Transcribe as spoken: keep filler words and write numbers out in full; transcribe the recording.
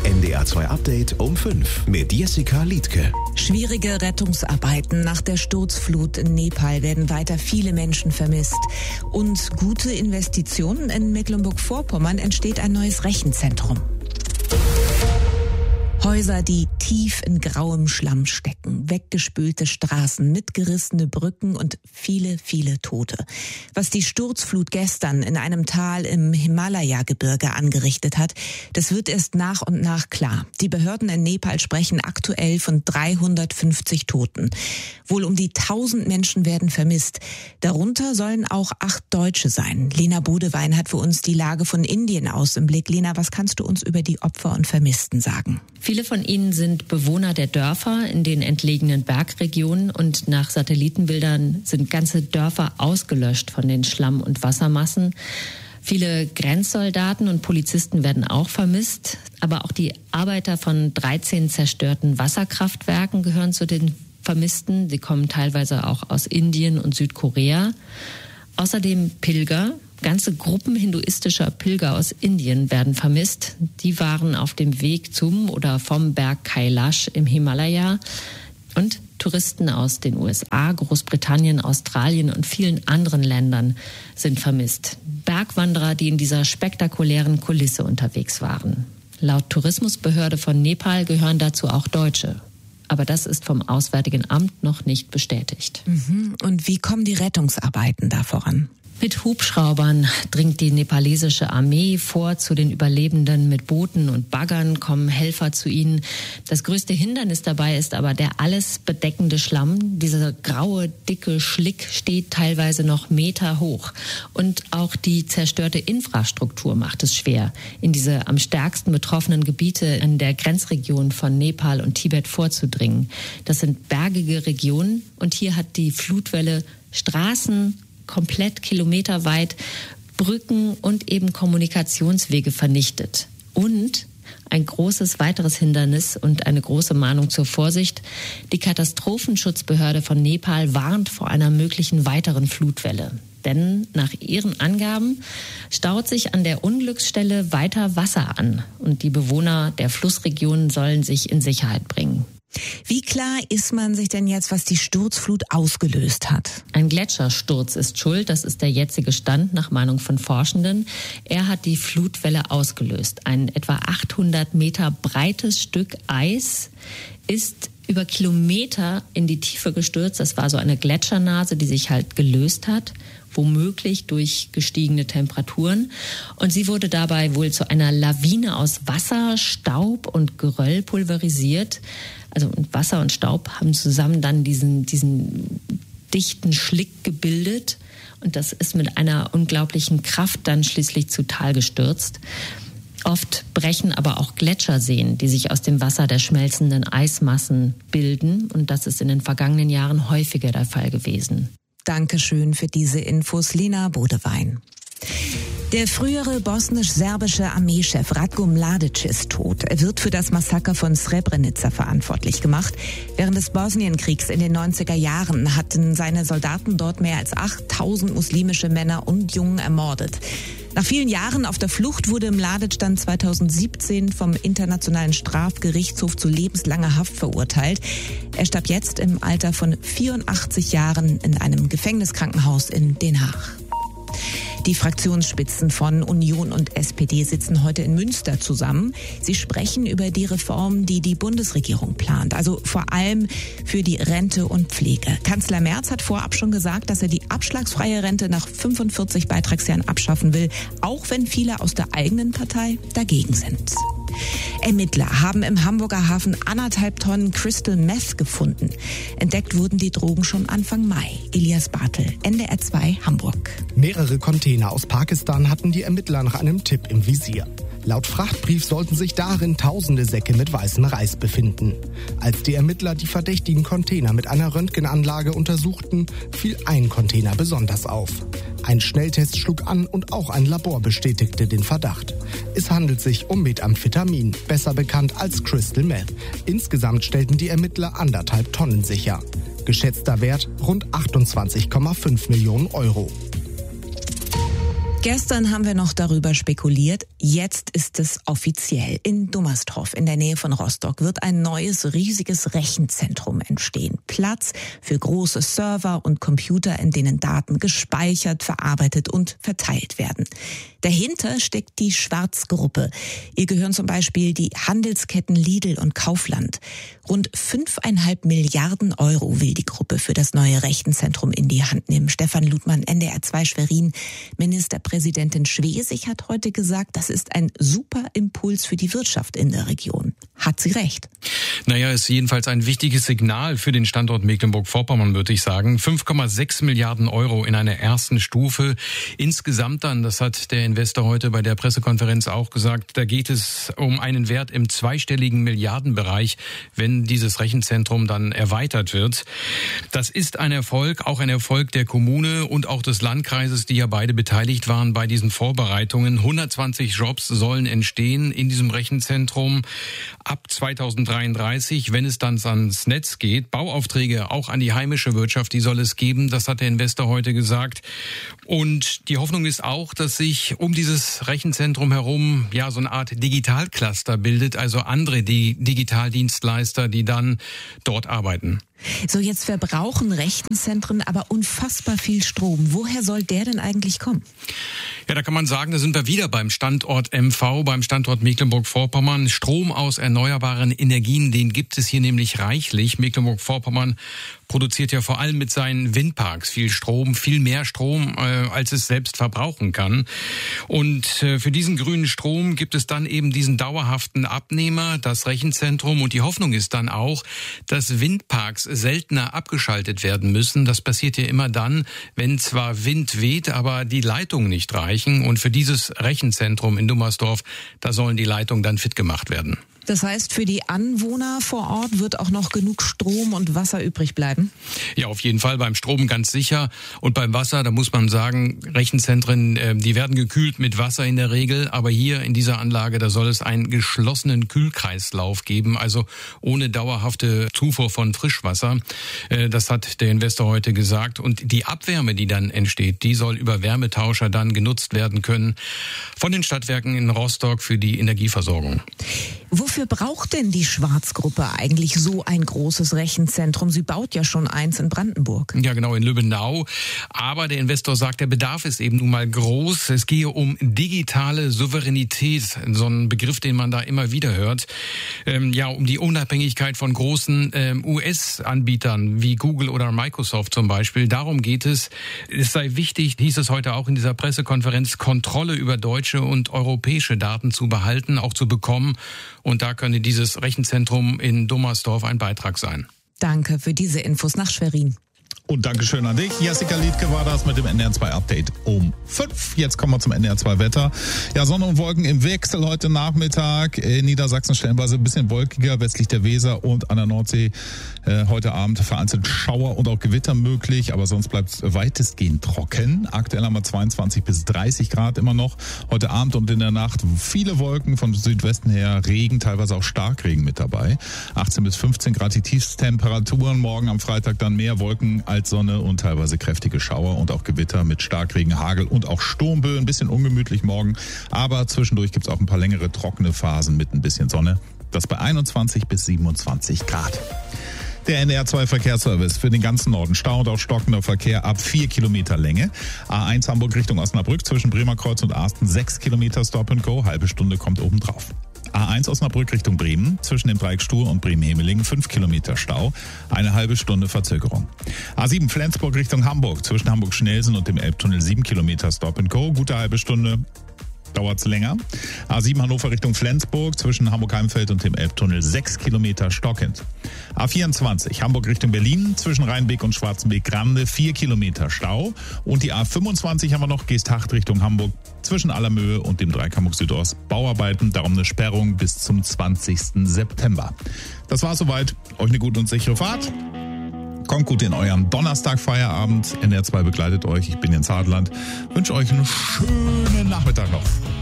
N D R zwei Update um fünf mit Jessica Liedtke. Schwierige Rettungsarbeiten nach der Sturzflut in Nepal werden weiter viele Menschen vermisst. Und gute Investitionen in Mecklenburg-Vorpommern entsteht ein neues Rechenzentrum. Häuser, die tief in grauem Schlamm stecken, weggespülte Straßen, mitgerissene Brücken und viele, viele Tote. Was die Sturzflut gestern in einem Tal im Himalaya-Gebirge angerichtet hat, das wird erst nach und nach klar. Die Behörden in Nepal sprechen aktuell von dreihundertfünfzig Toten. Wohl um die tausend Menschen werden vermisst. Darunter sollen auch acht Deutsche sein. Lena Bodewein hat für uns die Lage von Indien aus im Blick. Lena, was kannst du uns über die Opfer und Vermissten sagen? Viele von ihnen sind Bewohner der Dörfer in den entlegenen Bergregionen und nach Satellitenbildern sind ganze Dörfer ausgelöscht von den Schlamm- und Wassermassen. Viele Grenzsoldaten und Polizisten werden auch vermisst, aber auch die Arbeiter von dreizehn zerstörten Wasserkraftwerken gehören zu den Vermissten. Sie kommen teilweise auch aus Indien und Südkorea. Außerdem Pilger. Ganze Gruppen hinduistischer Pilger aus Indien werden vermisst. Die waren auf dem Weg zum oder vom Berg Kailash im Himalaya. Und Touristen aus den U S A, Großbritannien, Australien und vielen anderen Ländern sind vermisst. Bergwanderer, die in dieser spektakulären Kulisse unterwegs waren. Laut Tourismusbehörde von Nepal gehören dazu auch Deutsche. Aber das ist vom Auswärtigen Amt noch nicht bestätigt. Mhm. Und wie kommen die Rettungsarbeiten da voran? Mit Hubschraubern dringt die nepalesische Armee vor zu den Überlebenden. Mit Booten und Baggern kommen Helfer zu ihnen. Das größte Hindernis dabei ist aber der alles bedeckende Schlamm. Dieser graue, dicke Schlick steht teilweise noch Meter hoch. Und auch die zerstörte Infrastruktur macht es schwer, in diese am stärksten betroffenen Gebiete in der Grenzregion von Nepal und Tibet vorzudringen. Das sind bergige Regionen und hier hat die Flutwelle Straßen komplett kilometerweit, Brücken und eben Kommunikationswege vernichtet. Und ein großes weiteres Hindernis und eine große Mahnung zur Vorsicht. Die Katastrophenschutzbehörde von Nepal warnt vor einer möglichen weiteren Flutwelle. Denn nach ihren Angaben staut sich an der Unglücksstelle weiter Wasser an. Und die Bewohner der Flussregionen sollen sich in Sicherheit bringen. Wie klar ist man sich denn jetzt, was die Sturzflut ausgelöst hat? Ein Gletschersturz ist schuld, das ist der jetzige Stand nach Meinung von Forschenden. Er hat die Flutwelle ausgelöst. Ein etwa achthundert Meter breites Stück Eis ist über Kilometer in die Tiefe gestürzt. Das war so eine Gletschernase, die sich halt gelöst hat, womöglich durch gestiegene Temperaturen. Und sie wurde dabei wohl zu einer Lawine aus Wasser, Staub und Geröll pulverisiert. Also Wasser und Staub haben zusammen dann diesen, diesen dichten Schlick gebildet. Und das ist mit einer unglaublichen Kraft dann schließlich zu Tal gestürzt. Oft brechen aber auch Gletscherseen, die sich aus dem Wasser der schmelzenden Eismassen bilden. Und das ist in den vergangenen Jahren häufiger der Fall gewesen. Dankeschön für diese Infos, Lena Bodewein. Der frühere bosnisch-serbische Armeechef Ratko Mladic ist tot. Er wird für das Massaker von Srebrenica verantwortlich gemacht. Während des Bosnienkriegs in den neunziger Jahren hatten seine Soldaten dort mehr als achttausend muslimische Männer und Jungen ermordet. Nach vielen Jahren auf der Flucht wurde Mladic dann zweitausendsiebzehn vom Internationalen Strafgerichtshof zu lebenslanger Haft verurteilt. Er starb jetzt im Alter von vierundachtzig Jahren in einem Gefängniskrankenhaus in Den Haag. Die Fraktionsspitzen von Union und S P D sitzen heute in Münster zusammen. Sie sprechen über die Reformen, die die Bundesregierung plant, also vor allem für die Rente und Pflege. Kanzler Merz hat vorab schon gesagt, dass er die abschlagsfreie Rente nach fünfundvierzig Beitragsjahren abschaffen will, auch wenn viele aus der eigenen Partei dagegen sind. Ermittler haben im Hamburger Hafen anderthalb Tonnen Crystal Meth gefunden. Entdeckt wurden die Drogen schon Anfang Mai. Elias Bartel, N D R zwei, Hamburg. Mehrere Container aus Pakistan hatten die Ermittler nach einem Tipp im Visier. Laut Frachtbrief sollten sich darin tausende Säcke mit weißem Reis befinden. Als die Ermittler die verdächtigen Container mit einer Röntgenanlage untersuchten, fiel ein Container besonders auf. Ein Schnelltest schlug an und auch ein Labor bestätigte den Verdacht. Es handelt sich um Methamphetamin, besser bekannt als Crystal Meth. Insgesamt stellten die Ermittler anderthalb Tonnen sicher. Geschätzter Wert rund achtundzwanzig Komma fünf Millionen Euro. Gestern haben wir noch darüber spekuliert. Jetzt ist es offiziell. In Dommerstorf in der Nähe von Rostock wird ein neues, riesiges Rechenzentrum entstehen. Platz für große Server und Computer, in denen Daten gespeichert, verarbeitet und verteilt werden. Dahinter steckt die Schwarz-Gruppe. Ihr gehören zum Beispiel die Handelsketten Lidl und Kaufland. Rund fünfeinhalb Milliarden Euro will die Gruppe für das neue Rechenzentrum in die Hand nehmen. Stefan Ludmann, N D R zwei Schwerin. Ministerpräsidentin Schwesig hat heute gesagt, das ist ein super Impuls für die Wirtschaft in der Region. Hat sie recht? Naja, ist jedenfalls ein wichtiges Signal für den Standort Mecklenburg-Vorpommern, würde ich sagen. fünf Komma sechs Milliarden Euro in einer ersten Stufe. Insgesamt dann, das hat der Investor heute bei der Pressekonferenz auch gesagt, da geht es um einen Wert im zweistelligen Milliardenbereich, wenn dieses Rechenzentrum dann erweitert wird. Das ist ein Erfolg, auch ein Erfolg der Kommune und auch des Landkreises, die ja beide beteiligt waren bei diesen Vorbereitungen. hundertzwanzig Jobs sollen entstehen in diesem Rechenzentrum ab zweitausenddreiunddreißig, wenn es dann ans Netz geht. Bauaufträge auch an die heimische Wirtschaft, die soll es geben. Das hat der Investor heute gesagt. Und die Hoffnung ist auch, dass sich um dieses Rechenzentrum herum ja so eine Art Digitalcluster bildet, also andere die Digitaldienstleister, die dann dort arbeiten. So, jetzt verbrauchen Rechenzentren aber unfassbar viel Strom. Woher soll der denn eigentlich kommen? Ja, da kann man sagen, da sind wir wieder beim Standort M V, beim Standort Mecklenburg-Vorpommern. Strom aus erneuerbaren Energien, den gibt es hier nämlich reichlich. Mecklenburg-Vorpommern produziert ja vor allem mit seinen Windparks viel Strom, viel mehr Strom, äh, als es selbst verbrauchen kann. Und äh, für diesen grünen Strom gibt es dann eben diesen dauerhaften Abnehmer, das Rechenzentrum. Und die Hoffnung ist dann auch, dass Windparks seltener abgeschaltet werden müssen. Das passiert ja immer dann, wenn zwar Wind weht, aber die Leitungen nicht reichen. Und für dieses Rechenzentrum in Dommerstorf, da sollen die Leitungen dann fit gemacht werden. Das heißt, für die Anwohner vor Ort wird auch noch genug Strom und Wasser übrig bleiben? Ja, auf jeden Fall. Beim Strom ganz sicher. Und beim Wasser, da muss man sagen, Rechenzentren, die werden gekühlt mit Wasser in der Regel. Aber hier in dieser Anlage, da soll es einen geschlossenen Kühlkreislauf geben, also ohne dauerhafte Zufuhr von Frischwasser. Das hat der Investor heute gesagt. Und die Abwärme, die dann entsteht, die soll über Wärmetauscher dann genutzt werden können von den Stadtwerken in Rostock für die Energieversorgung. Wofür braucht denn die Schwarz-Gruppe eigentlich so ein großes Rechenzentrum? Sie baut ja schon eins in Brandenburg. Ja, genau, in Lübbenau. Aber der Investor sagt, der Bedarf ist eben nun mal groß. Es gehe um digitale Souveränität, so ein Begriff, den man da immer wieder hört. Ähm, ja, um die Unabhängigkeit von großen ähm, U S-Anbietern wie Google oder Microsoft zum Beispiel. Darum geht es. Es sei wichtig, hieß es heute auch in dieser Pressekonferenz, Kontrolle über deutsche und europäische Daten zu behalten, auch zu bekommen. Und da könnte dieses Rechenzentrum in Dommerstorf ein Beitrag sein. Danke für diese Infos nach Schwerin. Und Dankeschön an dich. Jessica Liedke war das mit dem N D R zwei Update um fünf. Jetzt kommen wir zum N D R zwei Wetter. Ja, Sonne und Wolken im Wechsel heute Nachmittag. In Niedersachsen stellenweise ein bisschen wolkiger, westlich der Weser und an der Nordsee äh, heute Abend vereinzelt Schauer und auch Gewitter möglich. Aber sonst bleibt es weitestgehend trocken. Aktuell haben wir zweiundzwanzig bis dreißig Grad immer noch. Heute Abend und in der Nacht viele Wolken von Südwesten her, Regen, teilweise auch Starkregen mit dabei. achtzehn bis fünfzehn Grad die Tiefstemperaturen. Morgen am Freitag dann mehr Wolken als Sonne und teilweise kräftige Schauer und auch Gewitter mit Starkregen, Hagel und auch Sturmböen. Ein bisschen ungemütlich morgen, aber zwischendurch gibt es auch ein paar längere trockene Phasen mit ein bisschen Sonne. Das bei einundzwanzig bis siebenundzwanzig Grad. Der N D R zwei Verkehrsservice für den ganzen Norden. Stau und auch stockender Verkehr ab vier Kilometer Länge. A eins Hamburg Richtung Osnabrück zwischen Bremerkreuz und Arsten sechs Kilometer Stop and Go. Halbe Stunde kommt oben drauf. A eins Osnabrück Richtung Bremen, zwischen dem Dreieck Stur und Bremen-Hemelingen fünf Kilometer Stau, eine halbe Stunde Verzögerung. A sieben Flensburg Richtung Hamburg, zwischen Hamburg-Schnelsen und dem Elbtunnel sieben Kilometer Stop and Go, gute halbe Stunde. Dauert's länger. A sieben Hannover Richtung Flensburg, zwischen Hamburg-Heimfeld und dem Elbtunnel sechs Kilometer stockend. A vierundzwanzig Hamburg Richtung Berlin, zwischen Rheinbeek und Schwarzenbeek-Grande vier Kilometer Stau. Und die A fünfundzwanzig haben wir noch, Geesthacht Richtung Hamburg, zwischen Allermöhe und dem Dreieck Hamburg Südost. Bauarbeiten, darum eine Sperrung bis zum zwanzigsten September. Das war's soweit. Euch eine gute und sichere Fahrt. Kommt gut in euren Donnerstag-Feierabend. N D R zwei begleitet euch. Ich bin Jens Hartland. Wünsche euch einen schönen Nachmittag noch.